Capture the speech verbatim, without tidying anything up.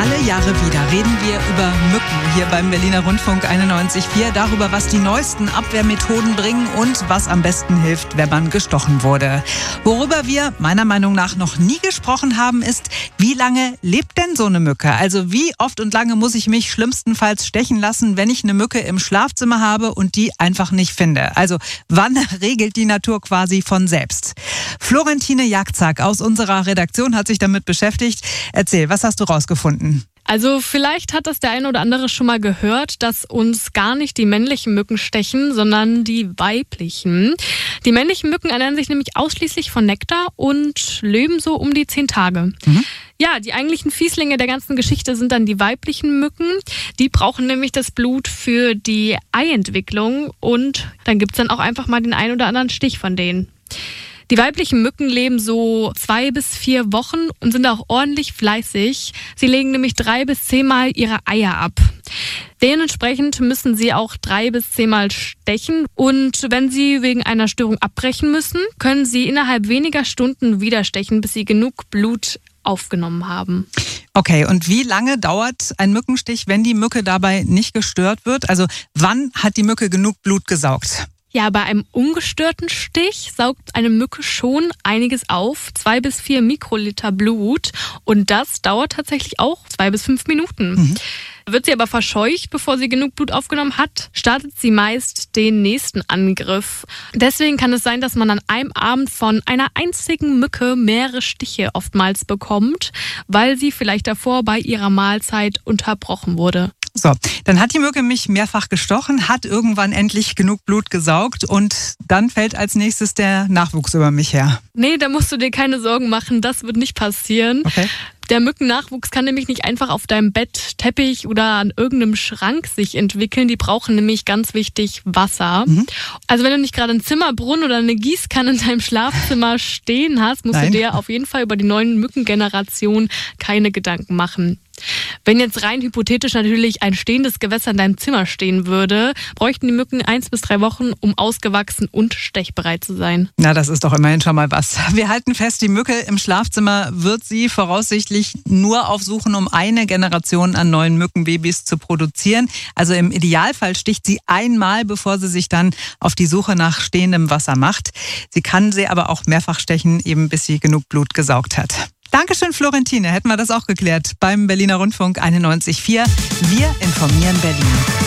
Alle Jahre wieder reden wir über Mücken hier beim Berliner Rundfunk einundneunzig Komma vier, darüber, was die neuesten Abwehrmethoden bringen und was am besten hilft, wenn man gestochen wurde. Worüber wir meiner Meinung nach noch nie gesprochen haben, ist, wie lange lebt denn so eine Mücke? Also wie oft und lange muss ich mich schlimmstenfalls stechen lassen, wenn ich eine Mücke im Schlafzimmer habe und die einfach nicht finde? Also wann regelt die Natur quasi von selbst? Florentine Jagzack aus unserer Redaktion hat sich damit beschäftigt. Erzähl, was hast du rausgefunden? Also vielleicht hat das der eine oder andere schon mal gehört, dass uns gar nicht die männlichen Mücken stechen, sondern die weiblichen. Die männlichen Mücken ernähren sich nämlich ausschließlich von Nektar und leben so um die zehn Tage. Mhm. Ja, die eigentlichen Fieslinge der ganzen Geschichte sind dann die weiblichen Mücken. Die brauchen nämlich das Blut für die Eientwicklung und dann gibt's dann auch einfach mal den einen oder anderen Stich von denen. Die weiblichen Mücken leben so zwei bis vier Wochen und sind auch ordentlich fleißig. Sie legen nämlich drei bis zehnmal ihre Eier ab. Dementsprechend müssen sie auch drei bis zehnmal stechen. Und wenn sie wegen einer Störung abbrechen müssen, können sie innerhalb weniger Stunden wieder stechen, bis sie genug Blut aufgenommen haben. Okay, und wie lange dauert ein Mückenstich, wenn die Mücke dabei nicht gestört wird? Also wann hat die Mücke genug Blut gesaugt? Ja, bei einem ungestörten Stich saugt eine Mücke schon einiges auf, zwei bis vier Mikroliter Blut. Und das dauert tatsächlich auch zwei bis fünf Minuten. Mhm. Wird sie aber verscheucht, bevor sie genug Blut aufgenommen hat, startet sie meist den nächsten Angriff. Deswegen kann es sein, dass man an einem Abend von einer einzigen Mücke mehrere Stiche oftmals bekommt, weil sie vielleicht davor bei ihrer Mahlzeit unterbrochen wurde. So, dann hat die Mücke mich mehrfach gestochen, hat irgendwann endlich genug Blut gesaugt und dann fällt als nächstes der Nachwuchs über mich her. Nee, da musst du dir keine Sorgen machen, das wird nicht passieren. Okay. Der Mückennachwuchs kann nämlich nicht einfach auf deinem Bett, Teppich oder an irgendeinem Schrank sich entwickeln. Die brauchen nämlich ganz wichtig Wasser. Mhm. Also wenn du nicht gerade einen Zimmerbrunnen oder eine Gießkanne in deinem Schlafzimmer stehen hast, musst Nein. du dir auf jeden Fall über die neuen Mückengeneration keine Gedanken machen. Wenn jetzt rein hypothetisch natürlich ein stehendes Gewässer in deinem Zimmer stehen würde, bräuchten die Mücken eins bis drei Wochen, um ausgewachsen und stechbereit zu sein. Na, das ist doch immerhin schon mal was. Wir halten fest, die Mücke im Schlafzimmer wird sie voraussichtlich nur aufsuchen, um eine Generation an neuen Mückenbabys zu produzieren. Also im Idealfall sticht sie einmal, bevor sie sich dann auf die Suche nach stehendem Wasser macht. Sie kann sie aber auch mehrfach stechen, eben bis sie genug Blut gesaugt hat. Dankeschön, Florentine. Hätten wir das auch geklärt beim Berliner Rundfunk einundneunzig Komma vier. Wir informieren Berlin.